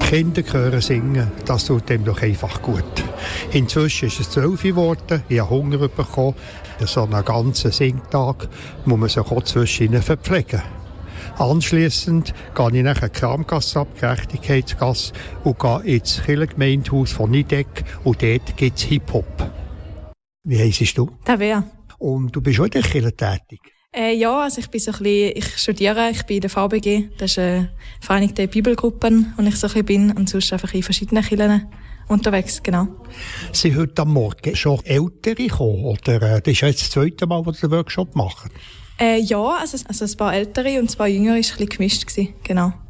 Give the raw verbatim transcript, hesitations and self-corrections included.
Kinder hören singen, das tut dem doch einfach gut. Inzwischen ist es zwölf geworden, ich habe Hunger bekommen. So einen ganzen Singtag muss man sich auch zwischen verpflegen. Anschliessend gehe ich nach der Kramgasse ab, Gerechtigkeitsgasse, und gehe ins Kirchengemeindehaus von Nidegg, und dort gibt es Hip-Hop. Wie heisst du? Tabea. Und du bist auch in der Kirche tätig? Äh, ja, also ich bin so ein bisschen, ich studiere, ich bin in der V B G, das ist eine Vereinigte Bibelgruppen, wo ich so ein bisschen bin, und sonst einfach in verschiedenen Kirchen unterwegs, genau. Sind heute am Morgen schon Ältere gekommen, oder äh, das ist ja jetzt das zweite Mal, wo Sie den Workshop machen? Äh, ja, also, also ein paar Ältere und ein paar Jüngere war ein bisschen gemischt gewesen, genau.